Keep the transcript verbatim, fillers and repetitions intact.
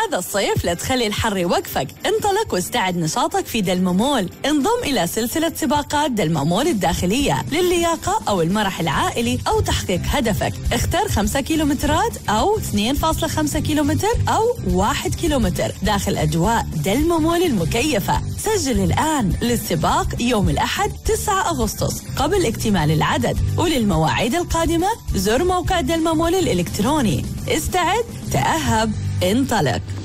هذا الصيف لا تخلي الحر يوقفك، انطلق واستعد نشاطك في دلممول. انضم إلى سلسلة سباقات دلممول الداخلية للياقة أو المرح العائلي أو تحقيق هدفك. اختر خمسة كيلومترات أو اثنين فاصلة خمسة كيلومتر أو واحد كيلومتر داخل أجواء دلممول المكيفة. سجل الآن للسباق يوم الأحد تسعة أغسطس قبل اكتمال العدد، وللمواعيد القادمة زر موقع دلممول الإلكتروني. استعد، تأهب، انطلق.